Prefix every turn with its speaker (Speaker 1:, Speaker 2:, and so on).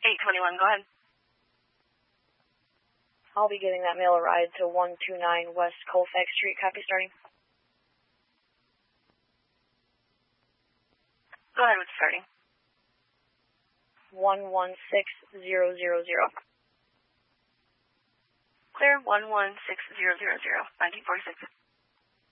Speaker 1: 821, go ahead.
Speaker 2: I'll be getting that mail a ride to 129 West Colfax Street. Copy starting.
Speaker 1: Go ahead with starting.
Speaker 2: 116000.
Speaker 1: Clear, 116000, 1946.